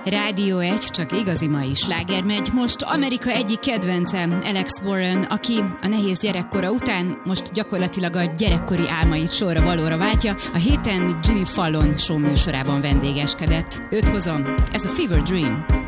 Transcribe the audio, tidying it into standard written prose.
Rádió 1, csak igazi mai sláger megy. Most Amerika egyik kedvencem, Alex Warren, aki a nehéz gyerekkora után most gyakorlatilag a gyerekkori álmait sorra valóra váltja. A héten Jimmy Fallon show műsorában vendégeskedett. Őt hozom, ez a Fever Dream.